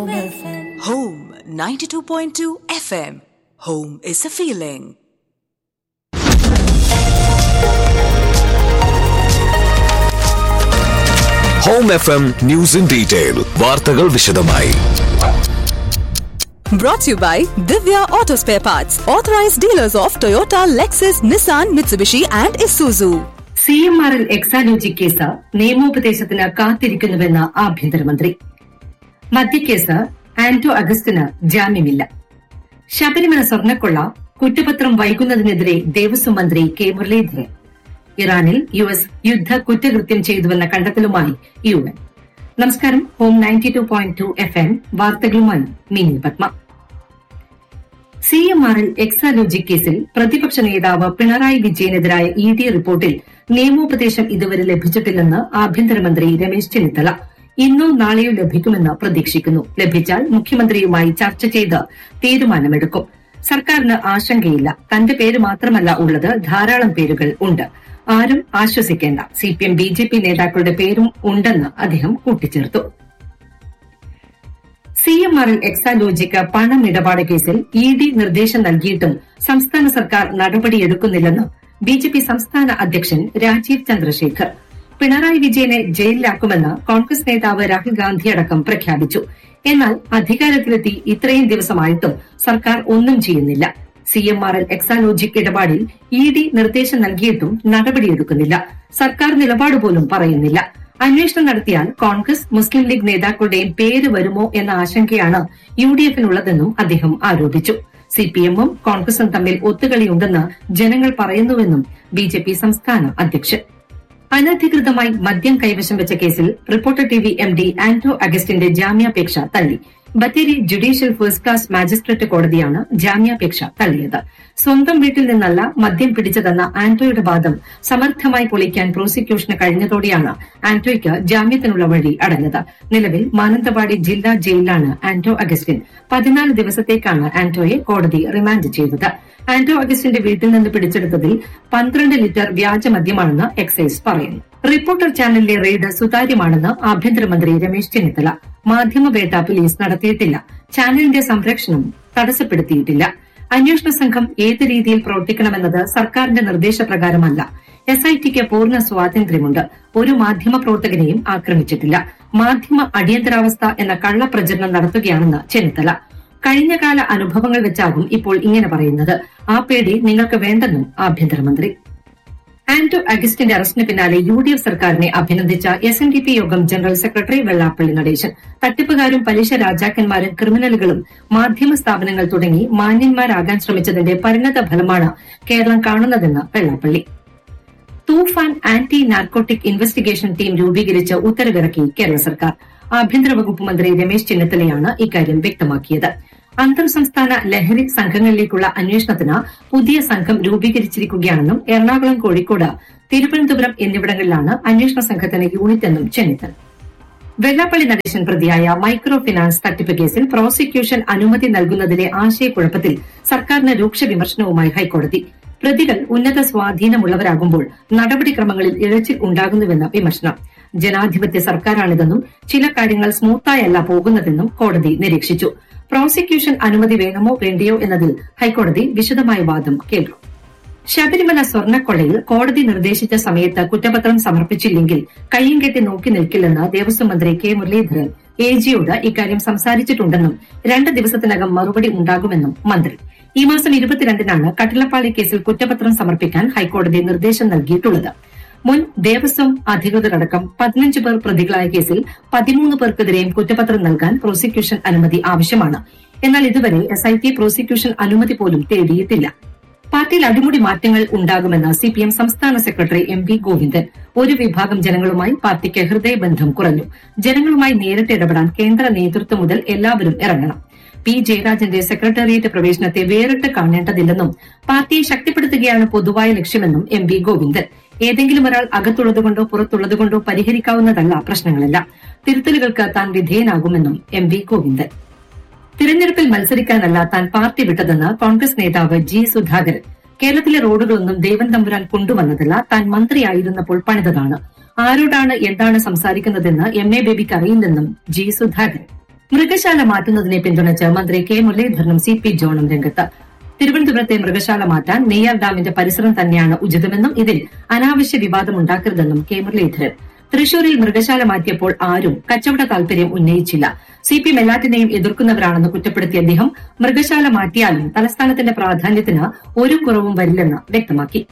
Home 92.2 FM. Home is a feeling. Home FM News in Detail. വാർത്തകൾ വിശദമായി. Brought to you by Divya Auto Spare Parts, authorized dealers of Toyota, Lexus, Nissan, Mitsubishi and Isuzu. CMRL Exalogic case നിയമോപദേശത്തിന് കാത്തിരിക്കുന്നുവെന്ന് ആഭ്യന്തരമന്ത്രി. മദ്യക്കേസ് ആന്റോ അഗസ്റ്റിന് ജാമ്യമില്ല. ശബരിമല സ്വർണ്ണക്കൊള്ള കുറ്റപത്രം വൈകുന്നതിനെതിരെ ദേവസ്വം മന്ത്രി K Muraleedharan. ഇറാനിൽ US യുദ്ധ കുറ്റകൃത്യം ചെയ്തുവെന്ന കണ്ടെത്തലുമായി UN. നമസ്കാരം. ഹോം 92.2 FM വാർത്തകളുമായി മിനി പത്മ. CMRL എക്സാലോജി കേസിൽ പ്രതിപക്ഷ നേതാവ് പിണറായി വിജയനെതിരായ ED റിപ്പോർട്ടിൽ നിയമോപദേശം ഇതുവരെ ലഭിച്ചിട്ടില്ലെന്ന് ആഭ്യന്തരമന്ത്രി രമേശ് ചെന്നിത്തല. ഇന്നോ നാളെയോ ലഭിക്കുമെന്ന് പ്രതീക്ഷിക്കുന്നു. ലഭിച്ചാൽ മുഖ്യമന്ത്രിയുമായി ചർച്ച ചെയ്ത് തീരുമാനമെടുക്കും. സർക്കാരിന് ആശങ്കയില്ല. തന്റെ പേര് മാത്രമല്ല ഉള്ളത്, ധാരാളം പേരുകൾ ഉണ്ട്. ആരും ആശ്വസിക്കേണ്ട. CPM BJP നേതാക്കളുടെ പേരും ഉണ്ടെന്ന് അദ്ദേഹം കൂട്ടിച്ചേർത്തു. CMRL എക്സാലോജിക്ക് പണമിടപാട് കേസിൽ ED നിർദ്ദേശം നൽകിയിട്ടും സംസ്ഥാന സർക്കാർ നടപടിയെടുക്കുന്നില്ലെന്ന് BJP സംസ്ഥാന അധ്യക്ഷൻ രാജീവ് ചന്ദ്രശേഖർ. പിണറായി വിജയനെ ജയിലിലാക്കുമെന്ന് കോൺഗ്രസ് നേതാവ് രാഹുൽ ഗാന്ധി അടക്കം പ്രഖ്യാപിച്ചു. എന്നാൽ അധികാരത്തിലെത്തി ഇത്രയും ദിവസമായിട്ടും സർക്കാർ ഒന്നും ചെയ്യുന്നില്ല. CMRL എക്സാലോജിക് ഇടപാടിൽ ED നിർദ്ദേശം നൽകിയിട്ടും നടപടിയെടുക്കുന്നില്ല. സർക്കാർ നിലപാട് പോലും പറയുന്നില്ല. അന്വേഷണം നടത്തിയാൽ കോൺഗ്രസ്, മുസ്ലിം ലീഗ് നേതാക്കളുടെയും പേര് വരുമോ എന്ന ആശങ്കയാണ് UDFനുള്ളതെന്നും അദ്ദേഹം ആരോപിച്ചു. CPMഉം കോൺഗ്രസും തമ്മിൽ ഒത്തുകളിയുണ്ടെന്ന് ജനങ്ങൾ പറയുന്നുവെന്നും BJP സംസ്ഥാന അധ്യക്ഷൻ. അനധികൃതമായി മദ്യം കൈവശം വെച്ച കേസിൽ റിപ്പോർട്ടർ TV MD ആന്റോ അഗസ്റ്റിന്റെ ജാമ്യാപേക്ഷ തള്ളി. Bathery judicial first class magistrate കോടതിയാണ് ജാമ്യാപേക്ഷ തള്ളിയത്. സ്വന്തം വീട്ടിൽ നിന്നല്ല മദ്യം പിടിച്ചതെന്ന ആന്റോയുടെ വാദം സമർത്ഥമായി പൊളിക്കാൻ പ്രോസിക്യൂഷന് കഴിഞ്ഞതോടെയാണ് ആന്റോയ്ക്ക് ജാമ്യത്തിനുള്ള വഴി അടഞ്ഞത്. നിലവിൽ മാനന്തവാടി ജില്ലാ ജയിലിലാണ് ആന്റോ അഗസ്റ്റിൻ. 14 ദിവസത്തേക്കാണ് ആന്റോയെ കോടതി റിമാൻഡ് ചെയ്തത്. ആന്റോ അഗസ്റ്റിന്റെ വീട്ടിൽ നിന്ന് പിടിച്ചെടുത്തതിൽ 12 ലിറ്റർ വ്യാജമദ്യമാണെന്ന് എക്സൈസ് പറയുന്നു. റിപ്പോർട്ടർ ചാനലിലെ റെയ്ഡ് സുതാര്യമാണെന്ന് ആഭ്യന്തരമന്ത്രി രമേശ് ചെന്നിത്തല. മാധ്യമവേട്ട പോലീസ് നടത്തിയിട്ടില്ല. ചാനലിന്റെ സംരക്ഷണം തടസ്സപ്പെടുത്തിയിട്ടില്ല. അന്വേഷണ സംഘം ഏത് രീതിയിൽ പ്രവർത്തിക്കണമെന്നത് സർക്കാരിന്റെ നിർദ്ദേശപ്രകാരമല്ല. SITക്ക് പൂർണ്ണ സ്വാതന്ത്ര്യമുണ്ട്. ഒരു മാധ്യമ പ്രവർത്തകനെയും ആക്രമിച്ചിട്ടില്ല. മാധ്യമ അടിയന്തരാവസ്ഥ എന്ന കള്ളപ്രചരണം നടത്തുകയാണെന്ന് ചെന്നിത്തല. കഴിഞ്ഞകാല അനുഭവങ്ങൾ വെച്ചാകും ഇപ്പോൾ ഇങ്ങനെ പറയുന്നത്. ആ പേടി നിങ്ങൾക്ക് വേണ്ടെന്നും ആഭ്യന്തരമന്ത്രി. ആന്റോ അഗസ്റ്റിന്റെ അറസ്റ്റിന് പിന്നാലെ UDF സർക്കാരിനെ അഭിനന്ദിച്ച SNDP യോഗം ജനറൽ സെക്രട്ടറി വെള്ളാപ്പള്ളി നടേശൻ. തട്ടിപ്പുകാരും പലിശ രാജാക്കന്മാരും ക്രിമിനലുകളും മാധ്യമ സ്ഥാപനങ്ങൾ തുടങ്ങി മാന്യന്മാരാകാൻ ശ്രമിച്ചതിന്റെ പരിണത ഫലമാണ് കേരളം കാണുന്നതെന്ന് വെള്ളാപ്പള്ളി. തൂഫാൻ ആന്റി നാർക്കോട്ടിക് ഇൻവെസ്റ്റിഗേഷൻ ടീം രൂപീകരിച്ച് ഉത്തരവിറക്കി കേരള സർക്കാർ. ആഭ്യന്തര വകുപ്പ് മന്ത്രി രമേശ് ചെന്നിത്തലയാണ് ഇക്കാര്യം വ്യക്തമാക്കിയത്. അന്തർ സംസ്ഥാന ലഹരി സംഘങ്ങളിലേക്കുള്ള അന്വേഷണത്തിന് പുതിയ സംഘം രൂപീകരിച്ചിരിക്കുകയാണെന്നും എറണാകുളം, കോഴിക്കോട്, തിരുവനന്തപുരം എന്നിവിടങ്ങളിലാണ് അന്വേഷണ സംഘത്തിന് യൂണിറ്റ് എന്നും ചെന്നിത്തല. വെള്ളാപ്പള്ളി നടേശൻ പ്രതിയായ മൈക്രോ ഫിനാൻസ് തട്ടിപ്പ് കേസിൽ പ്രോസിക്യൂഷൻ അനുമതി നൽകുന്നതിലെ ആശയക്കുഴപ്പത്തിൽ സർക്കാരിന് രൂക്ഷ വിമർശനവുമായി ഹൈക്കോടതി. പ്രതികൾ ഉന്നത സ്വാധീനമുള്ളവരാകുമ്പോൾ നടപടിക്രമങ്ങളിൽ ഇഴച്ചിൽ ഉണ്ടാകുന്നുവെന്ന വിമർശനം. ജനാധിപത്യ സർക്കാരാണിതെന്നും ചില കാര്യങ്ങൾ സ്മൂത്തായല്ല പോകുന്നതെന്നും കോടതി നിരീക്ഷിച്ചു. പ്രോസിക്യൂഷൻ അനുമതി വേണമോ വേണ്ടയോ എന്നതിൽ ഹൈക്കോടതി വിശദമായ വാദം കേൾക്കും. ശബരിമല സ്വർണ്ണക്കൊള്ളയിൽ കോടതി നിർദ്ദേശിച്ച സമയത്ത് കുറ്റപത്രം സമർപ്പിച്ചില്ലെങ്കിൽ കയ്യും കെട്ടി നോക്കി നിൽക്കില്ലെന്ന് ദേവസ്വം മന്ത്രി കെ മുരളീധരൻ AGയോട് ഇക്കാര്യം സംസാരിച്ചിട്ടുണ്ടെന്നും 2 ദിവസത്തിനകം മറുപടി ഉണ്ടാകുമെന്നും മന്ത്രി. ഈ മാസം 22-നാണ് കട്ടിളപ്പാളി കേസിൽ കുറ്റപത്രം സമർപ്പിക്കാൻ ഹൈക്കോടതി നിർദ്ദേശം നൽകിയിട്ടുള്ളത്. മുൻ ദേവസ്വം അധികൃതരടക്കം 15 പേർ പ്രതികളായ കേസിൽ 13 പേർക്കെതിരെയും കുറ്റപത്രം നൽകാൻ പ്രോസിക്യൂഷൻ അനുമതി ആവശ്യമാണ്. എന്നാൽ ഇതുവരെ SIT പ്രോസിക്യൂഷൻ അനുമതി പോലും തേടിയിട്ടില്ല. പാർട്ടിയിൽ അടിമുടി മാറ്റങ്ങൾ ഉണ്ടാകുമെന്ന് CPM സംസ്ഥാന സെക്രട്ടറി MV ഗോവിന്ദൻ. ഒരു വിഭാഗം ജനങ്ങളുമായി പാർട്ടിക്ക് ഹൃദയബന്ധം കുറഞ്ഞു. ജനങ്ങളുമായി നേരിട്ട് ഇടപെടാൻ കേന്ദ്ര നേതൃത്വം മുതൽ എല്ലാവരും ഇറങ്ങണം. P. ജയരാജന്റെ സെക്രട്ടേറിയറ്റ് പ്രവേശനത്തെ വേറിട്ട് കാണേണ്ടതില്ലെന്നും പാർട്ടിയെ ശക്തിപ്പെടുത്തുകയാണ് പൊതുവായ ലക്ഷ്യമെന്നും MV ഗോവിന്ദൻ. ഏതെങ്കിലും ഒരാൾ അകത്തുള്ളതുകൊണ്ടോ പുറത്തുള്ളതുകൊണ്ടോ പരിഹരിക്കാവുന്നതല്ല പ്രശ്നങ്ങളെല്ലാം. തിരുത്തലുകൾക്ക് താൻ വിധേയനാകുമെന്നും MV ഗോവിന്ദൻ. തിരഞ്ഞെടുപ്പിൽ മത്സരിക്കാനല്ല താൻ പാർട്ടി വിട്ടതെന്ന് കോൺഗ്രസ് നേതാവ് G. സുധാകരൻ. കേരളത്തിലെ റോഡുകളൊന്നും ദേവൻ തമ്പുരാൻ കൊണ്ടുവന്നതല്ല, താൻ മന്ത്രിയായിരുന്നപ്പോൾ പണിതതാണ്. ആരോടാണ് എന്താണ് സംസാരിക്കുന്നതെന്ന് MA ബേബിക്ക് അറിയില്ലെന്നും G. സുധാകരൻ. മൃഗശാല മാറ്റുന്നതിനെ പിന്തുണച്ച് മന്ത്രി കെ മുരളീധരനും CP ജോണും രംഗത്ത്. തിരുവനന്തപുരത്തെ മൃഗശാല മാറ്റാൻ നെയ്യാർ ഡാമിന്റെ പരിസരം തന്നെയാണ് ഉചിതമെന്നും ഇതിൽ അനാവശ്യ വിവാദമുണ്ടാക്കരുതെന്നും കെ മുരളീധരൻ. തൃശൂരിൽ മൃഗശാല മാറ്റിയപ്പോൾ ആരും കച്ചവട താൽപര്യം ഉന്നയിച്ചില്ല. CP എല്ലാറ്റിനെയും എതിർക്കുന്നവരാണെന്ന് കുറ്റപ്പെടുത്തിയ അദ്ദേഹം മൃഗശാല മാറ്റിയാലും തലസ്ഥാനത്തിന്റെ പ്രാധാന്യത്തിന് ഒരു കുറവും വരില്ലെന്ന് വ്യക്തമാക്കി.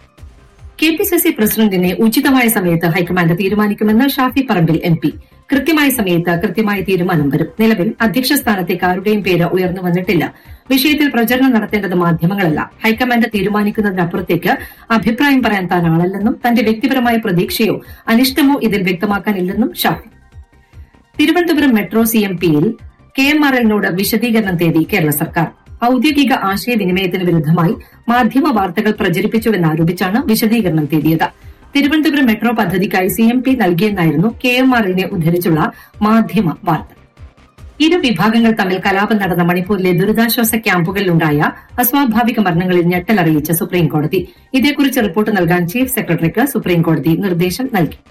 KPCC പ്രസിഡന്റിനെ ഉചിതമായ സമയത്ത് ഹൈക്കമാൻഡ് തീരുമാനിക്കുമെന്ന് ഷാഫി പറമ്പിൽ MP. കൃത്യമായ സമയത്ത് കൃത്യമായ തീരുമാനം വരും. നിലവിൽ അധ്യക്ഷ സ്ഥാനത്തേക്ക് ആരുടെയും പേര് ഉയർന്നു വന്നിട്ടില്ല. വിഷയത്തിൽ പ്രചരണം നടത്തേണ്ടത് മാധ്യമങ്ങളല്ല. ഹൈക്കമാൻഡ് തീരുമാനിക്കുന്നതിനപ്പുറത്തേക്ക് അഭിപ്രായം പറയാൻ താൻ ആളല്ലെന്നും തന്റെ വ്യക്തിപരമായ പ്രതീക്ഷയോ അനിഷ്ടമോ ഇതിൽ വ്യക്തമാക്കാനില്ലെന്നും ഷാഫി. തിരുവനന്തപുരം മെട്രോ CMPയിൽ KMRL-നോട് വിശദീകരണം തേടി കേരള സർക്കാർ. ഔദ്യോഗിക ആശയവിനിമയത്തിന് വിരുദ്ധമായി മാധ്യമ വാർത്തകൾ പ്രചരിപ്പിച്ചുവെന്നാരോപിച്ചാണ് വിശദീകരണം തേടിയത്. തിരുവനന്തപുരം മെട്രോ പദ്ധതിക്കായി CMP നൽകിയെന്നായിരുന്നു KMRL-നെ ഉദ്ധരിച്ചുള്ള മാധ്യമ വാർത്ത. ഇരു വിഭാഗങ്ങൾ തമ്മിൽ കലാപം നടന്ന മണിപ്പൂരിലെ ദുരിതാശ്വാസ ക്യാമ്പുകളിലുണ്ടായ അസ്വാഭാവിക മരണങ്ങളിൽ ഞെട്ടലറിയിച്ച സുപ്രീംകോടതി. ഇതേക്കുറിച്ച് റിപ്പോർട്ട് നൽകാൻ ചീഫ് സെക്രട്ടറിക്ക് സുപ്രീംകോടതി നിർദ്ദേശം നൽകി.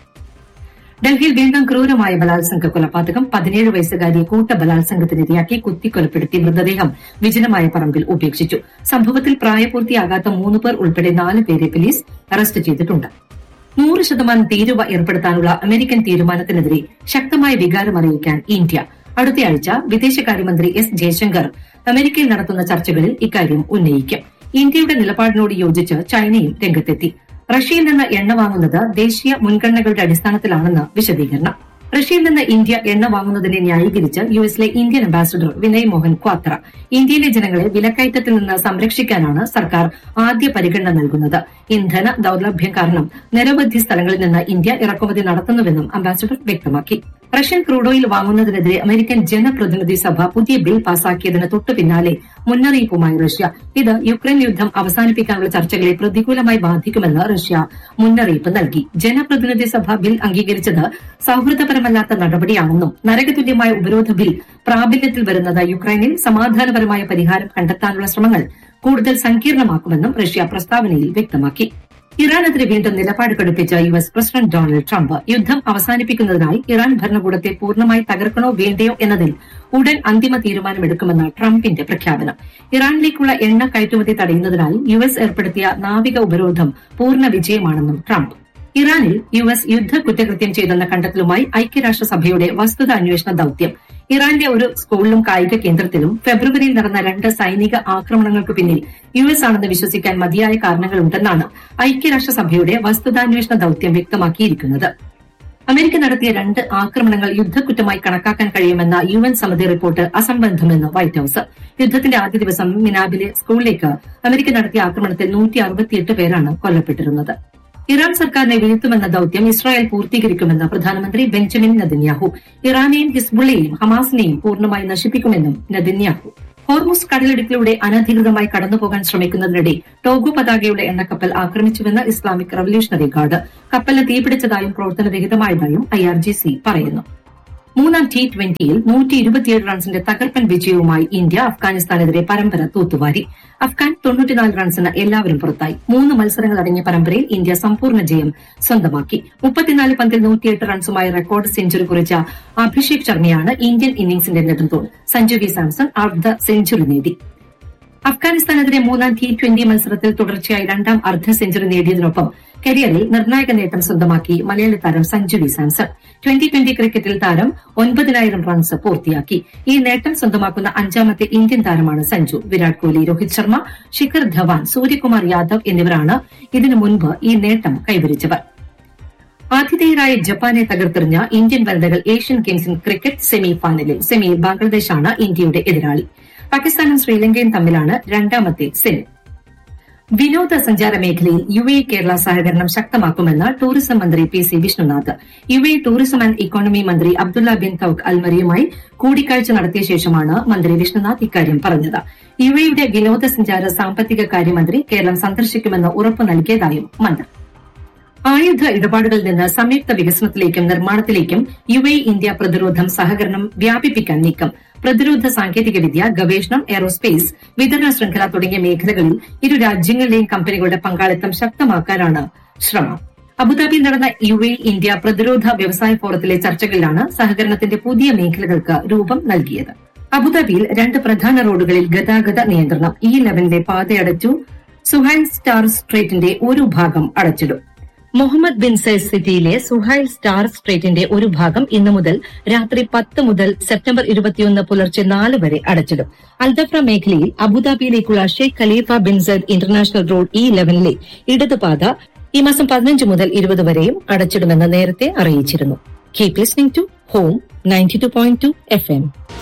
ഡൽഹിയിൽ വീണ്ടും ക്രൂരമായ ബലാത്സംഗ കൊലപാതകം. 17 വയസ്സുകാരിയെ കൂട്ടബലാത്സംഗത്തിനിരയാക്കി കുത്തിക്കൊലപ്പെടുത്തി മൃതദേഹം വിജനമായ പറമ്പിൽ ഉപേക്ഷിച്ചു. സംഭവത്തിൽ പ്രായപൂർത്തിയാകാത്ത 3 പേർ ഉൾപ്പെടെ 4 പേരെ പോലീസ് അറസ്റ്റ് ചെയ്തിട്ടുണ്ട്. 100% തീരുവ ഏർപ്പെടുത്താനുള്ള അമേരിക്കൻ തീരുമാനത്തിനെതിരെ ശക്തമായ വികാരം അറിയിക്കാൻ ഇന്ത്യ. അടുത്തയാഴ്ച വിദേശകാര്യമന്ത്രി S. ജയശങ്കർ അമേരിക്കയിൽ നടത്തുന്ന ചർച്ചകളിൽ ഇക്കാര്യം ഉന്നയിക്കും. ഇന്ത്യയുടെ നിലപാടിനോട് യോജിച്ച് ചൈനയും രംഗത്തെത്തി. റഷ്യയിൽ നിന്ന് എണ്ണ വാങ്ങുന്നത് ദേശീയ മുൻഗണനകളുടെ അടിസ്ഥാനത്തിലാണെന്ന് വിശദീകരണം. റഷ്യയിൽ നിന്ന് ഇന്ത്യ എണ്ണ വാങ്ങുന്നതിനെ ന്യായീകരിച്ച് യുഎസിലെ ഇന്ത്യൻ അംബാസിഡർ വിനയ് മോഹൻ ക്വാത്ര. ഇന്ത്യയിലെ ജനങ്ങളെ വിലക്കയറ്റത്തിൽ നിന്ന് സംരക്ഷിക്കാനാണ് സർക്കാർ ആദ്യ പരിഗണന നൽകുന്നത്. ഇന്ധന ദൌർലഭ്യം കാരണം നിരവധി സ്ഥലങ്ങളിൽ നിന്ന് ഇന്ത്യ ഇറക്കുമതി നടത്തുന്നുവെന്നും അംബാസിഡർ വ്യക്തമാക്കി. റഷ്യൻ ക്രൂഡ് ഓയിൽ വാങ്ങുന്നതിനെതിരെ അമേരിക്കൻ ജനപ്രതിനിധി സഭ പുതിയ ബിൽ പാസാക്കിയതിന് തൊട്ടു പിന്നാലെ മുന്നറിയിപ്പുമായി റഷ്യ. ഇത് യുക്രൈൻ യുദ്ധം അവസാനിപ്പിക്കാനുള്ള ചർച്ചകളെ പ്രതികൂലമായി ബാധിക്കുമെന്ന് റഷ്യ മുന്നറിയിപ്പ് നൽകി. ജനപ്രതിനിധി സഭ ബിൽ അംഗീകരിച്ചത് സൌഹൃദപരമല്ലാത്ത നടപടിയാണെന്നും നരകതുല്യമായ ഉപരോധ ബിൽ പ്രാബല്യത്തിൽ വരുന്നത് യുക്രൈനിൽ സമാധാനപരമായ പരിഹാരം കണ്ടെത്താനുള്ള ശ്രമങ്ങൾ കൂടുതൽ സങ്കീർണമാക്കുമെന്നും റഷ്യ പ്രസ്താവനയിൽ വ്യക്തമാക്കി. ഇറാനെതിരെ വീണ്ടും നിലപാട് കടുപ്പിച്ച US പ്രസിഡന്റ് ഡൊണാൾഡ് ട്രംപ്. യുദ്ധം അവസാനിപ്പിക്കുന്നതിനായി ഇറാൻ ഭരണകൂടത്തെ പൂർണ്ണമായി തകർക്കണോ വേണ്ടയോ എന്നതിൽ ഉടൻ അന്തിമ തീരുമാനമെടുക്കുമെന്ന് ട്രംപിന്റെ പ്രഖ്യാപനം. ഇറാനിലേക്കുള്ള എണ്ണ കയറ്റുമതി തടയുന്നതിനായി US ഏർപ്പെടുത്തിയ നാവിക ഉപരോധം പൂർണ്ണ വിജയമാണെന്നും ട്രംപ്. ഇറാനിൽ US യുദ്ധ കുറ്റകൃത്യം ചെയ്തെന്ന കണ്ടെത്തലുമായി ഐക്യരാഷ്ട്രസഭയുടെ വസ്തുത അന്വേഷണ ദൌത്യം. ഇറാന്റെ ഒരു സ്കൂളിലും കായിക കേന്ദ്രത്തിലും ഫെബ്രുവരിയിൽ നടന്ന 2 സൈനിക ആക്രമണങ്ങൾക്ക് പിന്നിൽ US ആണെന്ന് വിശ്വസിക്കാൻ മതിയായ കാരണങ്ങളുണ്ടെന്നാണ് ഐക്യരാഷ്ട്രസഭയുടെ വസ്തുതാന്വേഷണ ദൌത്യം വ്യക്തമാക്കിയിരിക്കുന്നത്. അമേരിക്ക നടത്തിയ 2 ആക്രമണങ്ങൾ യുദ്ധക്കുറ്റമായി കണക്കാക്കാൻ കഴിയുമെന്ന UN സമിതി റിപ്പോർട്ട് അസംബന്ധമെന്ന് വൈറ്റ് ഹൌസ്. യുദ്ധത്തിന്റെ ആദ്യ ദിവസം മിനാബിലെ സ്കൂളിലേക്ക് അമേരിക്ക നടത്തിയ ആക്രമണത്തിൽ 168 പേരാണ് കൊല്ലപ്പെട്ടിരുന്നത്. ഇറാൻ സർക്കാരിനെ വീഴ്ത്തുമെന്ന ദൌത്യം ഇസ്രായേൽ പൂർത്തീകരിക്കുമെന്ന് പ്രധാനമന്ത്രി ബെഞ്ചമിൻ നെതന്യാഹു. ഇറാനെയും ഹിസ്ബുള്ളയെയും ഹമാസിനെയും പൂർണ്ണമായി നശിപ്പിക്കുമെന്നും നെതന്യാഹു. ഹോർമുസ് കടലിടുക്കിലൂടെ അനധികൃതമായി കടന്നുപോകാൻ ശ്രമിക്കുന്നതിനിടെ ടോഗോ പതാകയുടെ എണ്ണക്കപ്പൽ ആക്രമിച്ചുവെന്ന് ഇസ്ലാമിക് റവല്യൂഷണറി ഗാർഡ്. കപ്പലിന് തീപിടിച്ചതായും പ്രവർത്തനരഹിതമായതായും IRGC പറയുന്നു. 3ാം T20യിൽ 127 റൺസിന്റെ തകർപ്പൻ വിജയവുമായി ഇന്ത്യ അഫ്ഗാനിസ്ഥാനെതിരെ പരമ്പര തൂത്തുവാരി. അഫ്ഗാൻ 94 റൺസിന് എല്ലാവരും പുറത്തായി. 3 മത്സരങ്ങളടങ്ങിയ പരമ്പരയിൽ ഇന്ത്യ സമ്പൂർണ്ണ ജയം സ്വന്തമാക്കി. 34 പന്തിൽ 108 റൺസുമായി റെക്കോർഡ് സെഞ്ചുറി കുറിച്ച അഭിഷേക് ശർമ്മയാണ് ഇന്ത്യൻ ഇന്നിംഗ്സിന്റെ നെടുന്തൂൺ. സഞ്ജു വി സാംസൺ അർദ്ധ സെഞ്ചുറി നേടി. അഫ്ഗാനിസ്ഥാനെതിരെ 3ാം T20 മത്സരത്തിൽ തുടർച്ചയായി 2ാം അർദ്ധ സെഞ്ചുറി നേടിയതിനൊപ്പം കരിയറിൽ നിർണായക നേട്ടം സ്വന്തമാക്കി മലയാളി താരം സഞ്ജു വി സാംസൺ. 2020 ക്രിക്കറ്റിൽ താരം 9,000 റൺസ് പൂർത്തിയാക്കി. ഈ നേട്ടം സ്വന്തമാക്കുന്ന 5ാമത്തെ ഇന്ത്യൻ താരമാണ് സഞ്ജു. വിരാട് കോഹ്ലി, രോഹിത് ശർമ്മ, ശിഖർ ധവാൻ, സൂര്യകുമാർ യാദവ് എന്നിവരാണ് ഇതിനു മുൻപ് ഈ നേട്ടം കൈവരിച്ചവർ. ആതിഥേയരായ ജപ്പാനെ തകർത്തെറിഞ്ഞ ഇന്ത്യൻ വനിതകൾ ഏഷ്യൻ ഗെയിംസിൽ ക്രിക്കറ്റ് സെമി ഫൈനലിൽ. സെമിയിൽ ബംഗ്ലാദേശാണ് ഇന്ത്യയുടെ എതിരാളി. പാകിസ്ഥാനും ശ്രീലങ്കയും തമ്മിലാണ് 2ാമത്തെ സെമി. വിനോദസഞ്ചാര മേഖലയിൽ UAE കേരള സഹകരണം ശക്തമാക്കുമെന്ന് ടൂറിസം മന്ത്രി PC Vishnunath. UAE tourism and economy മന്ത്രി അബ്ദുള്ള ബിൻ തൌക്ക് അൽമരിയുമായി കൂടിക്കാഴ്ച നടത്തിയ ശേഷമാണ് മന്ത്രി വിഷ്ണുനാഥ് ഇക്കാര്യം പറഞ്ഞത്. UAEയുടെ വിനോദസഞ്ചാര സാമ്പത്തിക കാര്യമന്ത്രി കേരളം സന്ദർശിക്കുമെന്ന് ഉറപ്പു നൽകിയതായും മന്ത്രി. ആയുധ ഇടപാടുകളിൽ നിന്ന് സംയുക്ത വികസനത്തിലേക്കും നിർമ്മാണത്തിലേക്കും UAE ഇന്ത്യ പ്രതിരോധം സഹകരണം വ്യാപിപ്പിക്കാൻ നീക്കം. പ്രതിരോധ സാങ്കേതികവിദ്യ, ഗവേഷണം, എയറോസ്പേസ്, വിതരണ ശൃംഖല തുടങ്ങിയ മേഖലകളിൽ ഇരു രാജ്യങ്ങളിലെയും കമ്പനികളുടെ പങ്കാളിത്തം ശക്തമാക്കാനാണ് ശ്രമം. അബുദാബിയിൽ നടന്ന UAE ഇന്ത്യ പ്രതിരോധ വ്യവസായ ഫോറത്തിലെ ചർച്ചകളിലാണ് സഹകരണത്തിന്റെ പുതിയ മേഖലകൾക്ക് രൂപം നൽകിയത്. അബുദാബിയിൽ 2 പ്രധാന റോഡുകളിൽ ഗതാഗത നിയന്ത്രണം. E11 പാതയടച്ചു. സുഹൈൽ സ്റ്റാർ സ്ട്രീറ്റിന്റെ ഒരു ഭാഗം അടച്ചിടും. മുഹമ്മദ് ബിൻ സയ്യിദ് സിറ്റിയിലെ സുഹൈൽ സ്റ്റാർ സ്ട്രീറ്റിന്റെ ഒരു ഭാഗം ഇന്നു മുതൽ രാത്രി 10 മുതൽ സെപ്റ്റംബർ 21 പുലർച്ചെ 4 വരെ അടച്ചിടും. അൽദഫ്ര മേഖലയിൽ അബുദാബിയിലേക്കുള്ള Sheikh Khalifa bin Sayyid international road E11 ഇടതുപാത ഈ മാസം 15 മുതൽ 20 വരെയും അടച്ചിടുമെന്ന് നേരത്തെ അറിയിച്ചിരുന്നു. Keep listening to home 92.2 FM.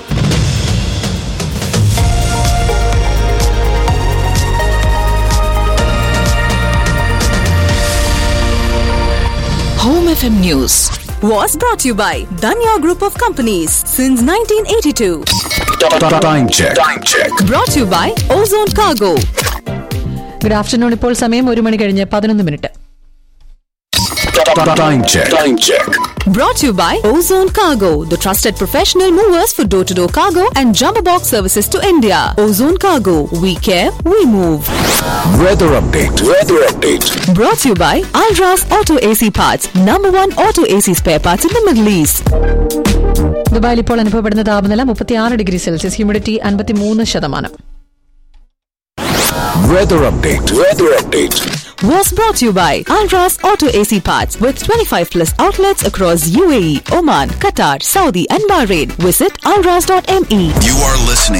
Home FM News was brought to you by Danya Group of Companies since 1982. Time check. Brought to you by Ozone Cargo. Good afternoon. ഇപ്പോൾ സമയം 1:11 Time check. Brought to you by Ozone Cargo, the trusted professional movers for door-to-door cargo and jumbo box services to India. Ozone Cargo, we care, we move. Weather update. Brought to you by Alras Auto AC Parts, #1 auto AC spare parts in the Middle East. ദുബായിൽ ഇപ്പോൾ അനുഭവപ്പെടുന്ന താപനില 36 degree Celsius, humidity 53%. Weather update. Was brought to you by Alras Auto AC Parts with 25+ outlets across UAE, Oman, Qatar, Saudi and Bahrain. Visit alras.me. You are listening